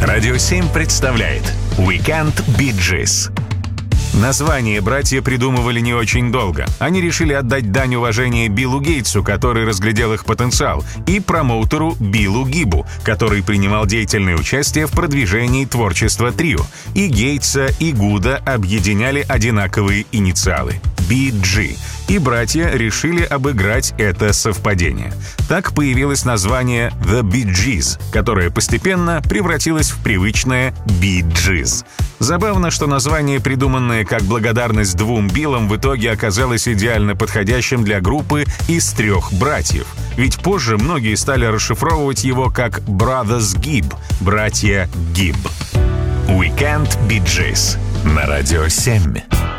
Радио 7 представляет Weekend Bee Gees. Название братья придумывали не очень долго. Они решили отдать дань уважения Биллу Гейтсу, который разглядел их потенциал, и промоутеру Биллу Гибу, который принимал деятельное участие в продвижении творчества трио. И Гейтса, и Гуда объединяли одинаковые инициалы — BG. И братья решили обыграть это совпадение. Так появилось название The Bee Gees, которое постепенно превратилось в привычное Bee Gees. Забавно, что название, придуманное как благодарность двум Биллам, в итоге оказалось идеально подходящим для группы из 3 братьев. Ведь позже многие стали расшифровывать его как Brothers Gibb — братья Гибб. Weekend Bee Gees на Радио 7.